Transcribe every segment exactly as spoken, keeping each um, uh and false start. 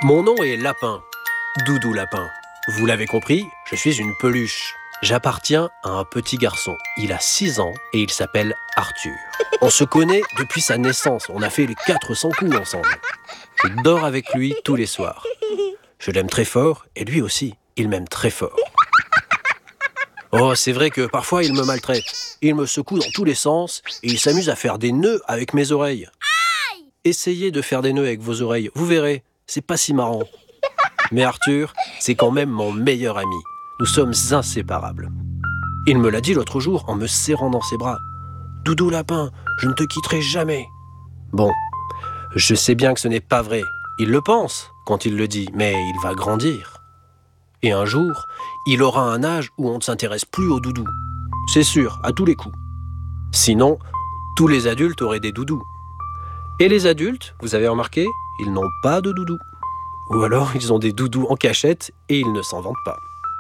Mon nom est Lapin, Doudou Lapin. Vous l'avez compris, je suis une peluche. J'appartiens à un petit garçon. Il a six ans et il s'appelle Arthur. On se connaît depuis sa naissance. On a fait les quatre cents coups ensemble. Je dors avec lui tous les soirs. Je l'aime très fort et lui aussi, il m'aime très fort. Oh, c'est vrai que parfois il me maltraite. Il me secoue dans tous les sens et il s'amuse à faire des nœuds avec mes oreilles. Essayez de faire des nœuds avec vos oreilles, vous verrez, c'est pas si marrant. Mais Arthur, c'est quand même mon meilleur ami. Nous sommes inséparables. Il me l'a dit l'autre jour en me serrant dans ses bras. « Doudou Lapin, je ne te quitterai jamais. » Bon, je sais bien que ce n'est pas vrai. Il le pense quand il le dit, mais il va grandir. Et un jour, il aura un âge où on ne s'intéresse plus aux doudous. C'est sûr, à tous les coups. Sinon, tous les adultes auraient des doudous. Et les adultes, vous avez remarqué, ils n'ont pas de doudou. Ou alors, ils ont des doudous en cachette et ils ne s'en vantent pas.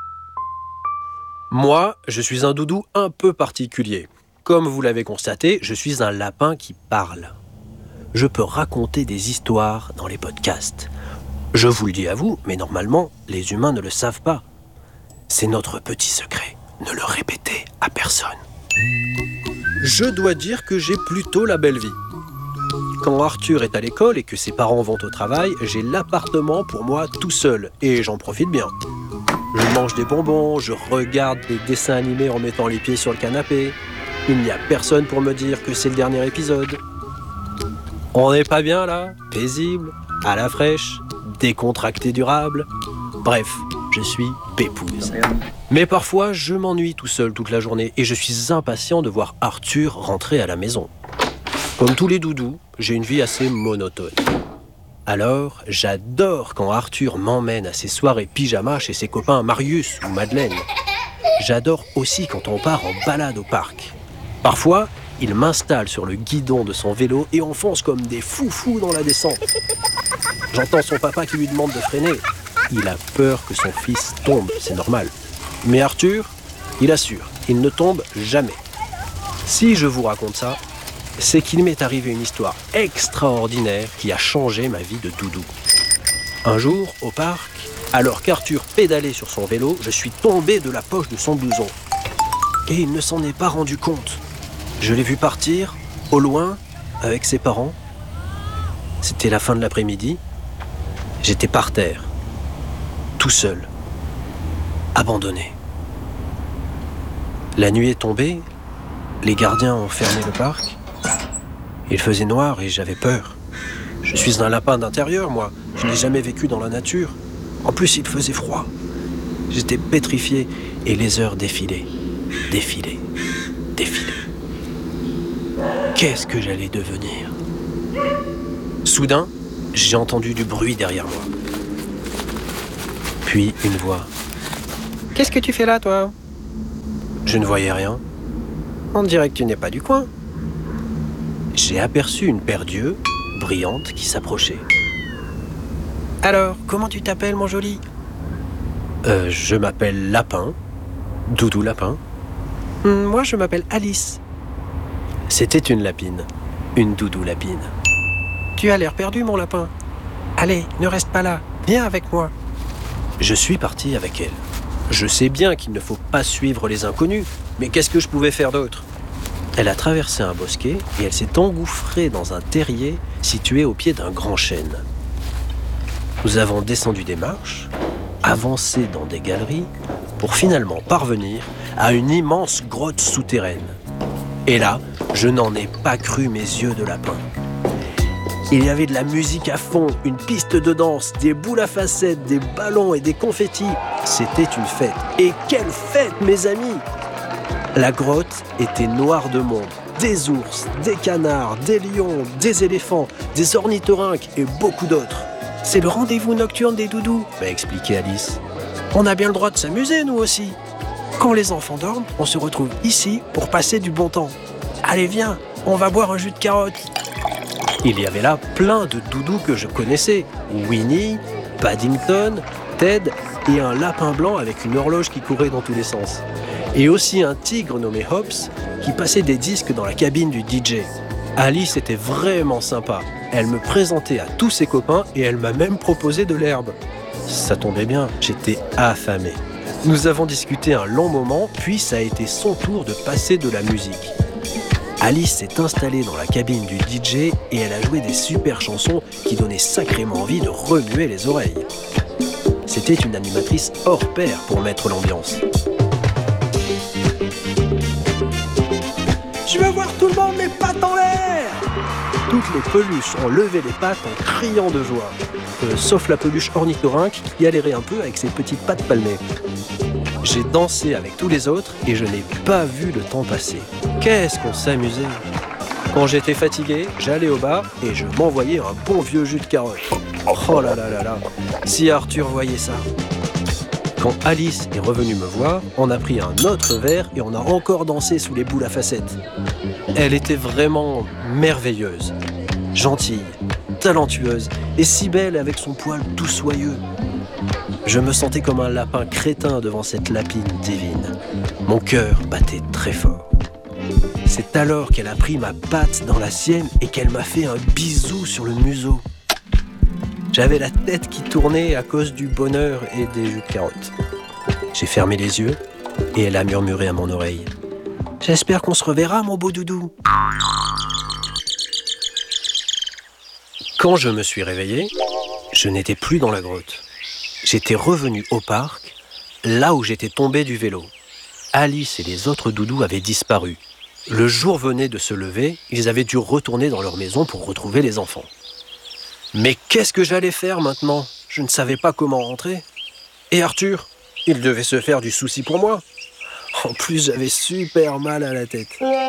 Moi, je suis un doudou un peu particulier. Comme vous l'avez constaté, je suis un lapin qui parle. Je peux raconter des histoires dans les podcasts. Je vous le dis à vous, mais normalement, les humains ne le savent pas. C'est notre petit secret. Ne le répétez à personne. Je dois dire que j'ai plutôt la belle vie. Quand Arthur est à l'école et que ses parents vont au travail, j'ai l'appartement pour moi tout seul et j'en profite bien. Je mange des bonbons, je regarde des dessins animés en mettant les pieds sur le canapé. Il n'y a personne pour me dire que c'est le dernier épisode. On n'est pas bien là, paisible, à la fraîche, décontracté durable. Bref, je suis pépouze. Mais parfois, je m'ennuie tout seul toute la journée et je suis impatient de voir Arthur rentrer à la maison. Comme tous les doudous, j'ai une vie assez monotone. Alors, j'adore quand Arthur m'emmène à ses soirées pyjama chez ses copains Marius ou Madeleine. J'adore aussi quand on part en balade au parc. Parfois, il m'installe sur le guidon de son vélo et on fonce comme des foufous dans la descente. J'entends son papa qui lui demande de freiner. Il a peur que son fils tombe, c'est normal. Mais Arthur, il assure, il ne tombe jamais. Si je vous raconte ça, c'est qu'il m'est arrivé une histoire extraordinaire qui a changé ma vie de doudou. Un jour, au parc, alors qu'Arthur pédalait sur son vélo, je suis tombé de la poche de son blouson. Et il ne s'en est pas rendu compte. Je l'ai vu partir, au loin, avec ses parents. C'était la fin de l'après-midi. J'étais par terre, tout seul, abandonné. La nuit est tombée, les gardiens ont fermé le parc. Il faisait noir et j'avais peur. Je suis un lapin d'intérieur, moi. Je n'ai jamais vécu dans la nature. En plus, il faisait froid. J'étais pétrifié et les heures défilaient, défilaient, défilaient. Qu'est-ce que j'allais devenir ? Soudain, j'ai entendu du bruit derrière moi. Puis une voix. « Qu'est-ce que tu fais là, toi ?» Je ne voyais rien. « On dirait que tu n'es pas du coin. » J'ai aperçu une paire d'yeux brillante qui s'approchait. « Alors, comment tu t'appelles, mon joli ?»« Euh, je m'appelle Lapin, Doudou Lapin. Hum, moi, je m'appelle Alice. » C'était une lapine, une doudou lapine. « Tu as l'air perdu, mon lapin. Allez, ne reste pas là, viens avec moi. » Je suis parti avec elle. Je sais bien qu'il ne faut pas suivre les inconnus, mais qu'est-ce que je pouvais faire d'autre ? Elle a traversé un bosquet et elle s'est engouffrée dans un terrier situé au pied d'un grand chêne. Nous avons descendu des marches, avancé dans des galeries, pour finalement parvenir à une immense grotte souterraine. Et là, je n'en ai pas cru mes yeux de lapin. Il y avait de la musique à fond, une piste de danse, des boules à facettes, des ballons et des confettis. C'était une fête. Et quelle fête, mes amis ! La grotte était noire de monde. Des ours, des canards, des lions, des éléphants, des ornithorynques et beaucoup d'autres. « C'est le rendez-vous nocturne des doudous », m'a expliqué Alice. « On a bien le droit de s'amuser, nous aussi. Quand les enfants dorment, on se retrouve ici pour passer du bon temps. Allez, viens, on va boire un jus de carotte. » Il y avait là plein de doudous que je connaissais. Winnie, Paddington, Ted et un lapin blanc avec une horloge qui courait dans tous les sens. Et aussi un tigre nommé Hops qui passait des disques dans la cabine du D J. Alice était vraiment sympa. Elle me présentait à tous ses copains et elle m'a même proposé de l'herbe. Ça tombait bien, j'étais affamé. Nous avons discuté un long moment, puis ça a été son tour de passer de la musique. Alice s'est installée dans la cabine du D J et elle a joué des super chansons qui donnaient sacrément envie de remuer les oreilles. C'était une animatrice hors pair pour mettre l'ambiance. Je veux voir tout le monde les pattes en l'air! Toutes les peluches ont levé les pattes en criant de joie. Euh, sauf la peluche ornithorynque qui galérait un peu avec ses petites pattes palmées. J'ai dansé avec tous les autres et je n'ai pas vu le temps passer. Qu'est-ce qu'on s'amusait! Quand j'étais fatigué, j'allais au bar et je m'envoyais un bon vieux jus de carotte. Oh là là là là! Si Arthur voyait ça! Quand Alice est revenue me voir, on a pris un autre verre et on a encore dansé sous les boules à facettes. Elle était vraiment merveilleuse, gentille, talentueuse et si belle avec son poil tout soyeux. Je me sentais comme un lapin crétin devant cette lapine divine. Mon cœur battait très fort. C'est alors qu'elle a pris ma patte dans la sienne et qu'elle m'a fait un bisou sur le museau. J'avais la tête qui tournait à cause du bonheur et des jus de carotte. J'ai fermé les yeux et elle a murmuré à mon oreille. « J'espère qu'on se reverra, mon beau doudou. » Quand je me suis réveillé, je n'étais plus dans la grotte. J'étais revenu au parc, là où j'étais tombé du vélo. Alice et les autres doudous avaient disparu. Le jour venait de se lever, ils avaient dû retourner dans leur maison pour retrouver les enfants. Mais qu'est-ce que j'allais faire maintenant? Je ne savais pas comment rentrer. Et Arthur, il devait se faire du souci pour moi. En plus, j'avais super mal à la tête.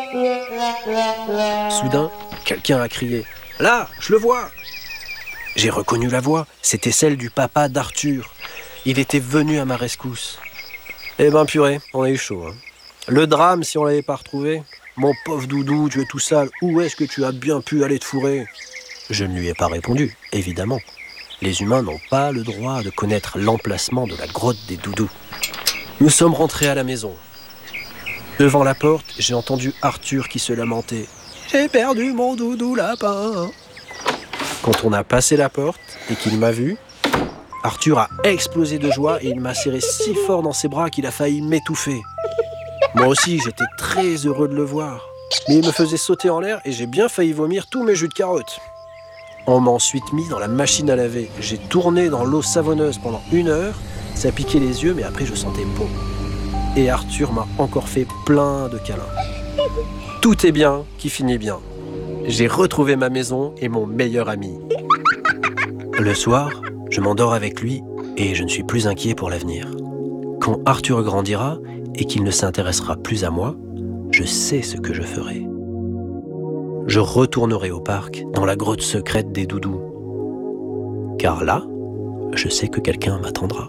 Soudain, quelqu'un a crié. « Là, je le vois !» J'ai reconnu la voix, c'était celle du papa d'Arthur. Il était venu à ma rescousse. Eh ben purée, on a eu chaud. Hein. Le drame si on l'avait pas retrouvé. Mon pauvre doudou, tu es tout sale, où est-ce que tu as bien pu aller te fourrer? Je ne lui ai pas répondu, évidemment. Les humains n'ont pas le droit de connaître l'emplacement de la grotte des doudous. Nous sommes rentrés à la maison. Devant la porte, j'ai entendu Arthur qui se lamentait. « J'ai perdu mon doudou lapin !» Quand on a passé la porte et qu'il m'a vu, Arthur a explosé de joie et il m'a serré si fort dans ses bras qu'il a failli m'étouffer. Moi aussi, j'étais très heureux de le voir. Mais il me faisait sauter en l'air et j'ai bien failli vomir tous mes jus de carotte. On m'a ensuite mis dans la machine à laver. J'ai tourné dans l'eau savonneuse pendant une heure. Ça piquait les yeux, mais après je sentais bon. Et Arthur m'a encore fait plein de câlins. Tout est bien qui finit bien. J'ai retrouvé ma maison et mon meilleur ami. Le soir, je m'endors avec lui et je ne suis plus inquiet pour l'avenir. Quand Arthur grandira et qu'il ne s'intéressera plus à moi, je sais ce que je ferai. Je retournerai au parc, dans la grotte secrète des doudous. Car là, je sais que quelqu'un m'attendra.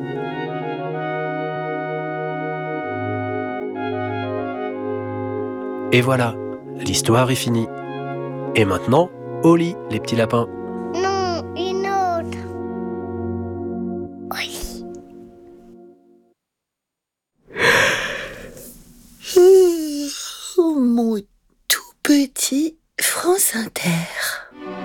Et voilà, l'histoire est finie. Et maintenant, au lit, les petits lapins. Non, une autre. Oui.